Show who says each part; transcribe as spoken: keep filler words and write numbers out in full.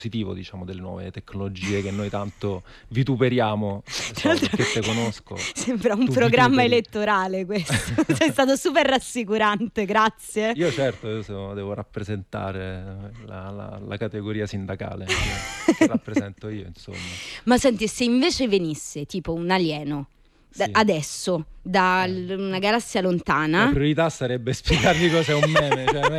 Speaker 1: positivo, diciamo, delle nuove tecnologie che noi tanto vituperiamo. So perché te conosco.
Speaker 2: Sembra un
Speaker 1: Tu
Speaker 2: programma
Speaker 1: vituperi.
Speaker 2: elettorale questo. Sei stato super rassicurante, grazie.
Speaker 1: Io certo, io so- devo rappresentare la, la- la categoria sindacale che, che rappresento io, insomma.
Speaker 2: Ma senti, se invece venisse tipo un alieno da-
Speaker 1: Sì.
Speaker 2: adesso da
Speaker 1: Eh.
Speaker 2: l- una galassia
Speaker 1: La
Speaker 2: lontana,
Speaker 1: priorità sarebbe spiegarmi cos'è un meme, cioè